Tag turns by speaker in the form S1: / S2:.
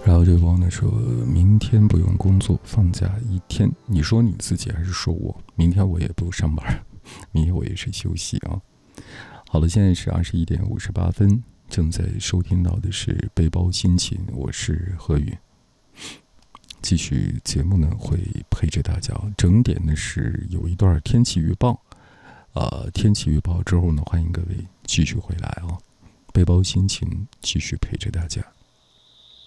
S1: 然后这位网友说，明天不用工作，放假一天。你说你自己还是说我？明天我也不上班，明天我也是休息啊。好了，现在是21:58，正在收听到的是背包心情，我是何宇。继续节目呢，会陪着大家。整点呢是有一段天气预报，天气预报之后呢，欢迎各位继续回来啊。背包心情继续陪着大家。